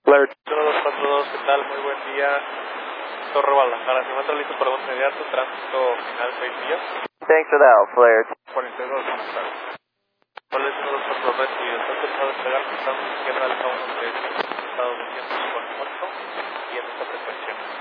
Flare. 0242, ¿qué tal? Muy buen día. Torre Guadalajara, ¿se encuentra listo para un inmediato? Tránsito final 6 días. Thanks for that, Flare. 42, buenas tardes. ¿Cuál es uno de los cuatro recibidos? Está autorizado a despegar con izquierda al 1 de Estados Unidos con 8 y en esta frecuencia.